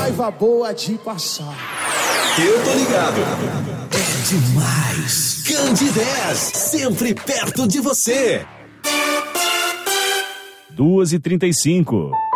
raiva boa de passar. Eu tô ligado. É demais. Candidez, sempre perto de você. 2h35.